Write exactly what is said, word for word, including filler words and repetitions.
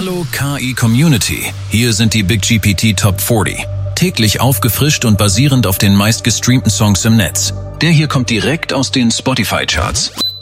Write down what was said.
Hallo K I-Community, hier sind die Big G P T Top vierzig. Täglich aufgefrischt und basierend auf den meistgestreamten Songs im Netz. Der hier kommt direkt aus den Spotify-Charts.